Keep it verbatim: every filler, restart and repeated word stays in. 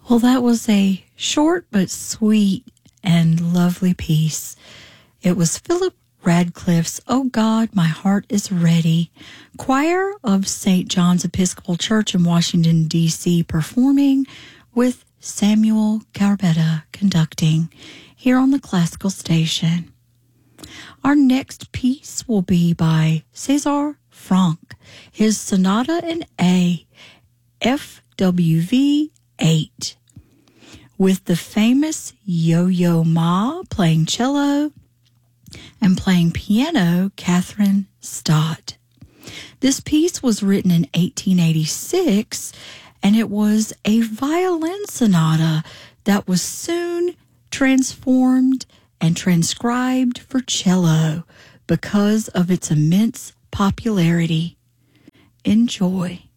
Well, that was a short but sweet and lovely piece. It was Philip Radcliffe's "Oh God, My Heart is Ready," choir of Saint John's Episcopal Church in Washington, D C, performing with Samuel Garbetta conducting here on the Classical Station. Our next piece will be by César Franck, his Sonata in A, F W V eight, with the famous Yo-Yo Ma playing cello and playing piano, Catherine Stott. This piece was written in eighteen eighty-six, and it was a violin sonata that was soon transformed and transcribed for cello because of its immense popularity. Enjoy.